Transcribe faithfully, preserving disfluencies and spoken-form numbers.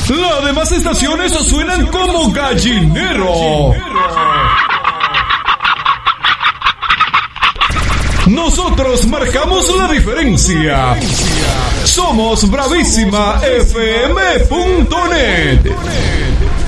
Las demás estaciones suenan como gallinero. Nosotros marcamos la diferencia. Somos Bravísima F M punto net.